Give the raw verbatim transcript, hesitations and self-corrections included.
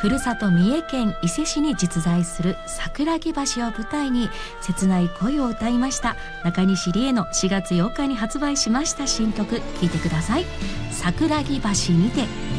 ふるさと三重県伊勢市に実在する桜木橋を舞台に切ない恋を歌いました中西理恵のしがつようかに発売しました新曲、聴いてください。桜木橋にて。